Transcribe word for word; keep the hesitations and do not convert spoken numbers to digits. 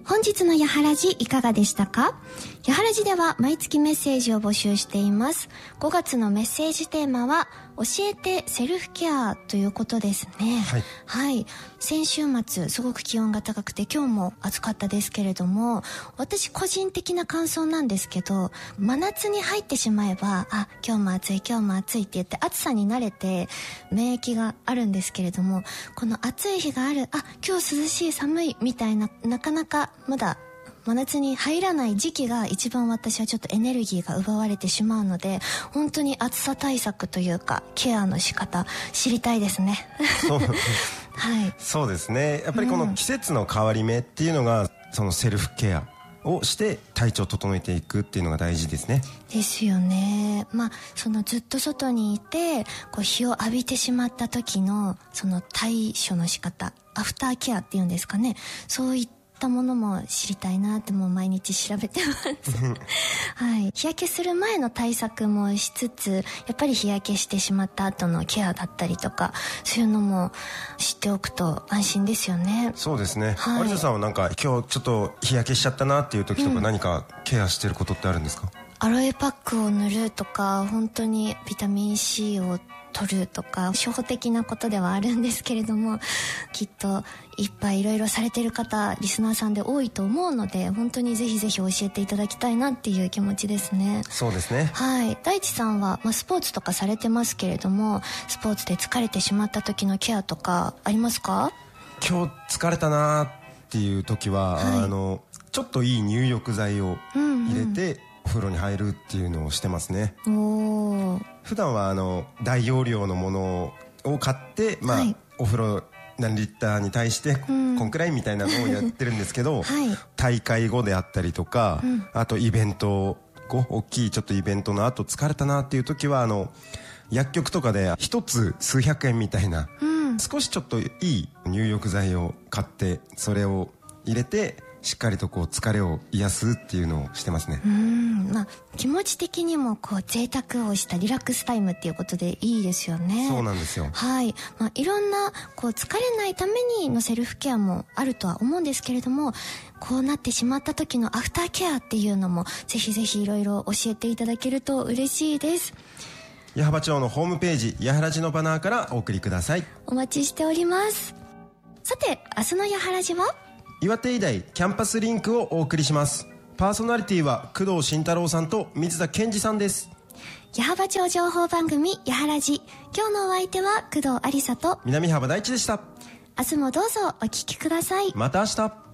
本日のやはらじいかがでしたか？やはらじでは毎月メッセージを募集しています。ごがつのメッセージテーマは教えてセルフケアということですね。 はい、 はい、先週末すごく気温が高くて今日も暑かったですけれども、私個人的な感想なんですけど、真夏に入ってしまえばあ今日も暑い今日も暑いって言って暑さに慣れて免疫があるんですけれども、この暑い日がある、あ今日涼しい寒いみたいな、なかなかまだ真夏に入らない時期が一番私はちょっとエネルギーが奪われてしまうので、本当に暑さ対策というかケアの仕方知りたいですね。 そうはい、 そうですね。やっぱりこの季節の変わり目っていうのが、うん、そのセルフケアをして体調を整えていくっていうのが大事ですね。 ですよね。まあそのずっと外にいてこう日を浴びてしまった時のその対処の仕方、アフターケアっていうんですかね、そういったものも知りたいなってもう毎日調べてますはい、日焼けする前の対策もしつつ、やっぱり日焼けしてしまった後のケアだったりとか、そういうのも知っておくと安心ですよね。 そうですね。 はい、 有田さんはなんか今日ちょっと日焼けしちゃったなっていう時とか、何かケアしてることってあるんですか？ アロエパックを塗るとか、本当にビタミン C を取るとか、初歩的なことではあるんですけれども、きっといっぱいいろいろされてる方リスナーさんで多いと思うので、本当にぜひぜひ教えていただきたいなっていう気持ちですね。 そうですね。 はい、大地さんは、まあ、スポーツとかされてますけれども、スポーツで疲れてしまった時のケアとかありますか？ 今日疲れたなっていう時は、はい、あのちょっといい入浴剤を入れて、うんうん、お風呂に入るっていうのをしてますね。 お普段はあの大容量のものを買って、まあはい、お風呂何リッターに対してこんくらいみたいなのをやってるんですけど、はい、大会後であったりとか、うん、あとイベント後、大きいちょっとイベントの後疲れたなっていう時は、あの薬局とかで一つ数百円みたいな、うん、少しちょっといい入浴剤を買ってそれを入れてしっかりとこう疲れを癒すっていうのをしてますね。 うーん、まあ、気持ち的にもこう贅沢をしたリラックスタイムっていうことでいいですよね。 そうなんですよ。 はい、まあ、いろんなこう疲れないためにのセルフケアもあるとは思うんですけれども、こうなってしまった時のアフターケアっていうのもぜひぜひいろいろ教えていただけると嬉しいです。 矢巾町のホームページやはらじのバナーからお送りください。 お待ちしております。さて明日のやはらじは岩手医大キャンパスリンクをお送りします。パーソナリティは工藤慎太郎さんと水田健二さんです。 矢巾町情報番組やはらじ、今日のお相手は工藤有沙と南幅大地でした。 明日もどうぞお聞きください。 また明日。